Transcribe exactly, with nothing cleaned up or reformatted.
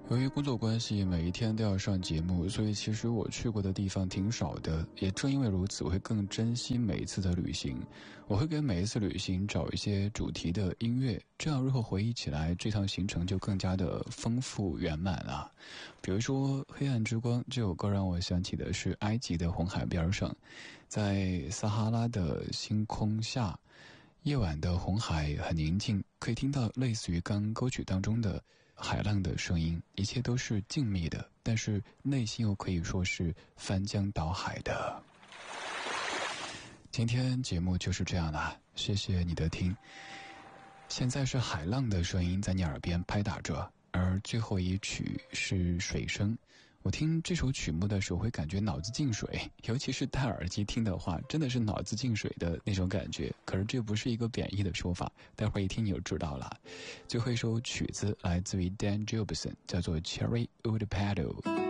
由于工作关系，每一天都要上节目，所以其实我去过的地方挺少的。也正因为如此，我会更珍惜每一次的旅行。我会给每一次旅行找一些主题的音乐，这样日后回忆起来，这趟行程就更加的丰富圆满啊。比如说《黑暗之光》这首歌让我想起的是埃及的红海边上，在撒哈拉的星空下，夜晚的红海很宁静，可以听到类似于刚歌曲当中的海浪的声音，一切都是静谧的，但是内心又可以说是翻江倒海的。今天节目就是这样啦，谢谢你的听。现在是海浪的声音在你耳边拍打着，而最后一曲是水声。我听这首曲目的时候会感觉脑子进水，尤其是戴耳机听的话，真的是脑子进水的那种感觉。可是这不是一个贬义的说法，待会儿一听你就知道了。最后一首曲子来自于 Dan Gilbertson， 叫做 Cherry Wood Paddle。